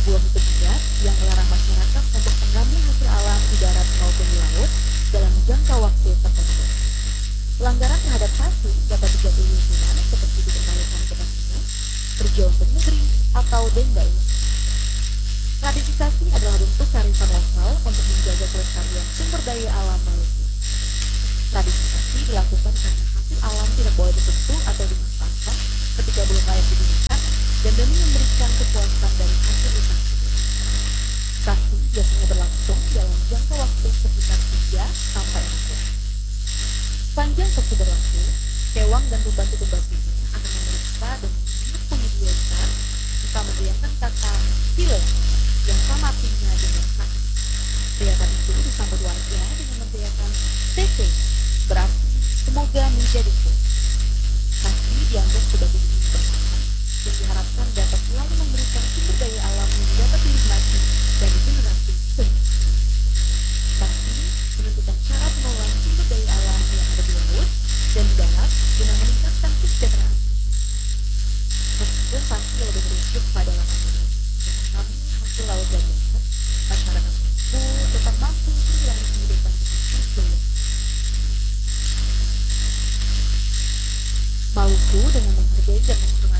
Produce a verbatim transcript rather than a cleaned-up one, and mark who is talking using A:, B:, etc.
A: sebuah hukum adat yang melarang masyarakat untuk mengambil hasil alam di darat maupun di laut dalam jangka waktu tertentu. Pelanggaran terhadap satu dapat dijatuhi hukuman seperti dikembalikan ke daerah, kerja untuk negeri, atau denda. Tradisi adalah bentuk kearifan lokal untuk menjaga kelestarian sumber daya alam Maluku. Tradisi dilakukan karena hasil alam tidak boleh disentuh atau dimanfaatkan ketika belum layak digunakan dan demi memberikan kepuasan dari hasil usaha. Sasi biasanya berlangsung dalam jangka waktu sekitar tiga sampai enam bulan. Sepanjang sesi berlangsung, kewang dan pembantu-pembantunya akan memeriksa dan menyimak penyedia jika meneriakan kata sile yang sama artinya dengan sasi. Teriakan itu disambut warga dengan meneriakan sese, berarti semoga menjadi kue. Sasi dianggap sebagai penyembahan yang diharapkan dapat selalu memberikan sumber daya alam yang dapat dinikmati dari generasi ke generasi. Sasi menentukan cara pengelolaan sumber daya alam yang ada di laut dan di darat guna meningkatkan kesejahteraan. Meskipun Sasi lebih merujuk pada lahan mengambil hasil laut dan darat, masyarakat Maluku tetap mampu menjalani kehidupan dengan baik. Maluku dengan menghargai dan menghormati